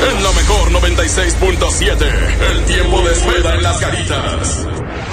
En la mejor 96.7, el tiempo de espera en las Caritas.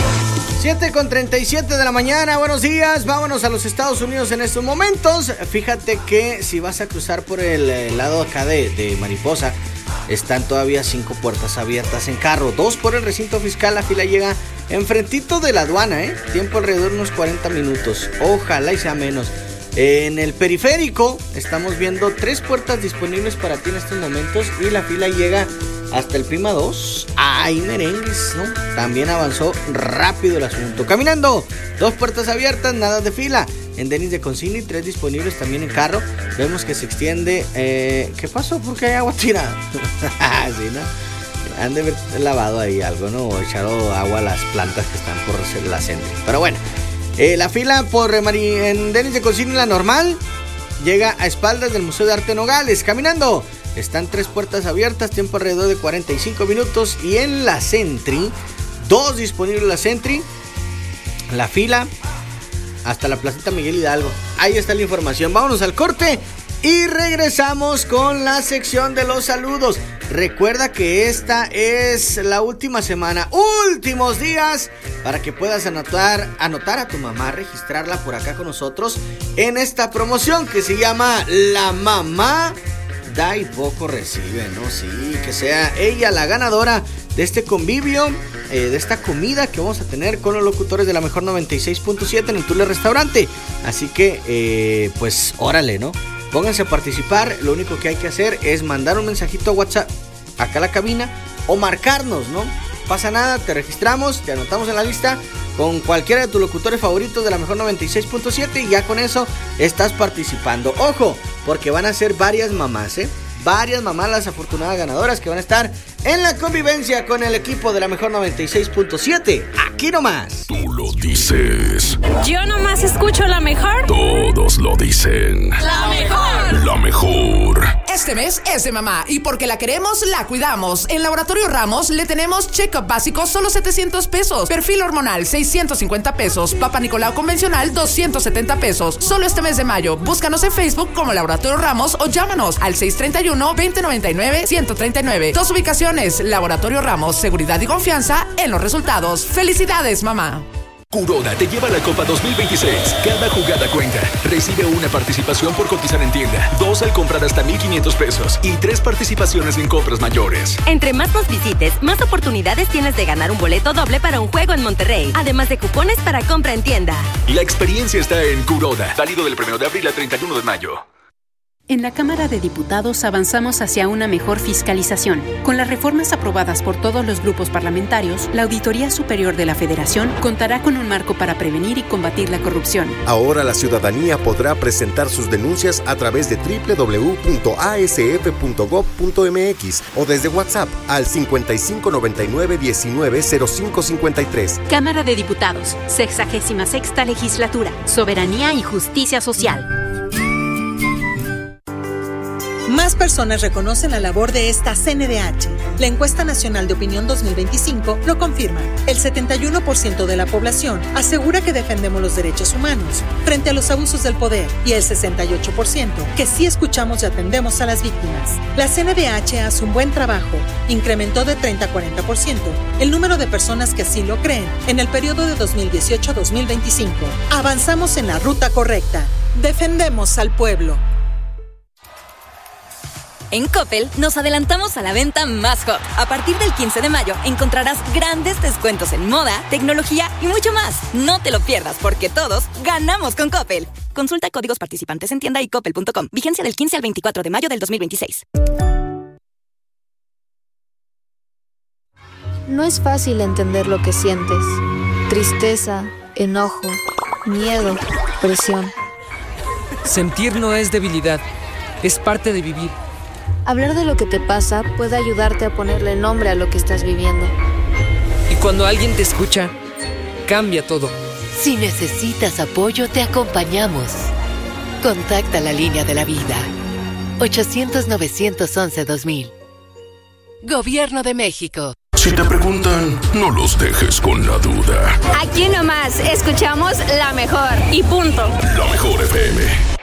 7:37 de la mañana, buenos días, vámonos a los Estados Unidos en estos momentos. Fíjate que si vas a cruzar por el lado acá de Mariposa, están todavía 5 puertas abiertas en carro, 2 por el recinto fiscal. La fila llega enfrentito de la aduana, tiempo alrededor de unos 40 minutos, ojalá y sea menos. En el periférico estamos viendo 3 puertas disponibles para ti en estos momentos y la fila llega hasta el Prima 2. ¡Ay, merengues!, ¿no? También avanzó rápido el asunto. Caminando, 2 puertas abiertas, nada de fila. En Denis de Concini, 3 disponibles también en carro. Vemos que se extiende. ¿Qué pasó? ¿Por qué hay agua tirada? Sí, ¿no? Han de haber lavado ahí algo, ¿no? O echado agua a las plantas que están por la Sentry. Pero bueno, la fila en Denis de Concini, la normal, llega a espaldas del Museo de Arte Nogales. Caminando, están 3 puertas abiertas, tiempo alrededor de 45 minutos. Y en la Sentry, 2 disponibles en la Sentry. La fila hasta la placita Miguel Hidalgo. Ahí está la información. Vámonos al corte y regresamos con la sección de los saludos. Recuerda que esta es la última semana, últimos días, para que puedas anotar a tu mamá, registrarla por acá con nosotros en esta promoción que se llama La Mamá Da y Poco Recibe, ¿no? Sí, que sea ella la ganadora de este convivio, de esta comida que vamos a tener con los locutores de la mejor 96.7 en el Tule Restaurante. Así que, pues, órale, ¿no? Pónganse a participar. Lo único que hay que hacer es mandar un mensajito a WhatsApp acá a la cabina o marcarnos, ¿no? Pasa nada, te registramos, te anotamos en la lista con cualquiera de tus locutores favoritos de la mejor 96.7 y ya con eso estás participando. Ojo, porque van a ser varias mamás, varias mamás las afortunadas ganadoras que van a estar en la convivencia con el equipo de la mejor 96.7. Aquí nomás. Tú lo dices. Yo nomás escucho la mejor. Todos lo dicen. La mejor. La mejor. Este mes es de mamá y porque la queremos, la cuidamos. En Laboratorio Ramos le tenemos check-up básico solo 700 pesos. Perfil hormonal 650 pesos. Papa Nicolau convencional 270 pesos. Solo este mes de mayo. Búscanos en Facebook como Laboratorio Ramos o llámanos al 631-2099-139. 2 ubicaciones. Laboratorio Ramos, seguridad y confianza en los resultados. ¡Felicidades, mamá! Curoda te lleva a la Copa 2026. Cada jugada cuenta. Recibe una participación por cotizar en tienda, 2 al comprar hasta 1,500 pesos y 3 participaciones en compras mayores. Entre más nos visites, más oportunidades tienes de ganar un boleto doble para un juego en Monterrey, además de cupones para compra en tienda. La experiencia está en Curoda. Válido del 1 de abril al 31 de mayo. En la Cámara de Diputados avanzamos hacia una mejor fiscalización. Con las reformas aprobadas por todos los grupos parlamentarios, la Auditoría Superior de la Federación contará con un marco para prevenir y combatir la corrupción. Ahora la ciudadanía podrá presentar sus denuncias a través de www.asf.gov.mx o desde WhatsApp al 5599-190553. Cámara de Diputados, 66ª Legislatura, Soberanía y Justicia Social. Más personas reconocen la labor de esta CNDH. La encuesta nacional de opinión 2025 lo confirma. El 71% de la población asegura que defendemos los derechos humanos frente a los abusos del poder y el 68% que sí escuchamos y atendemos a las víctimas. La CNDH hace un buen trabajo. Incrementó de 30 a 40% el número de personas que así lo creen en el periodo de 2018 a 2025. Avanzamos en la ruta correcta. Defendemos al pueblo. En Coppel nos adelantamos a la venta más hot. A partir del 15 de mayo encontrarás grandes descuentos en moda, tecnología y mucho más. No te lo pierdas porque todos ganamos con Coppel. Consulta códigos participantes en tienda y coppel.com. Vigencia del 15 al 24 de mayo del 2026. No es fácil entender lo que sientes. Tristeza, enojo, miedo, presión. Sentir no es debilidad, es parte de vivir. Hablar de lo que te pasa puede ayudarte a ponerle nombre a lo que estás viviendo. Y cuando alguien te escucha, cambia todo. Si necesitas apoyo, te acompañamos. Contacta la línea de la vida. 800-911-2000. Gobierno de México. Si te preguntan, no los dejes con la duda. Aquí nomás escuchamos la mejor y punto. La mejor FM.